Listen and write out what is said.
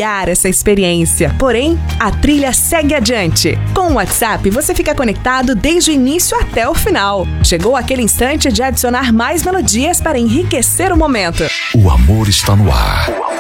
ampliar essa experiência. Porém, a trilha segue adiante. Com o WhatsApp, você fica conectado desde o início até o final. Chegou aquele instante de adicionar mais melodias para enriquecer o momento. O amor está no ar.